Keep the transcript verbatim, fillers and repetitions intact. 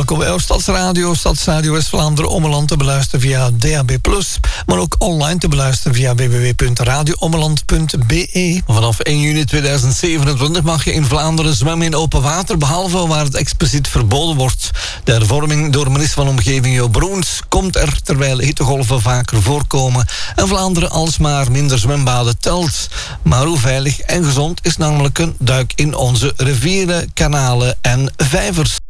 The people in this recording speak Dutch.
Welkom bij Stadsradio, Stadsradio West-Vlaanderen Ommeland te beluisteren via D A B plus, maar ook online te beluisteren via w w w punt radio ommeland punt b e. Vanaf één juni tweeduizend zevenentwintig mag je in Vlaanderen zwemmen in open water, behalve waar het expliciet verboden wordt. De hervorming door minister van Omgeving Jo Broens komt er terwijl hittegolven vaker voorkomen en Vlaanderen alsmaar minder zwembaden telt. Maar hoe veilig en gezond is namelijk een duik in onze rivieren, kanalen en vijvers?